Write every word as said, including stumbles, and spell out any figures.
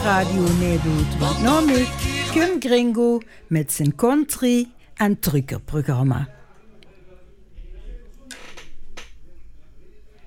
Radio Nederland Nome, Kim Gringo met zijn country- en truckerprogramma.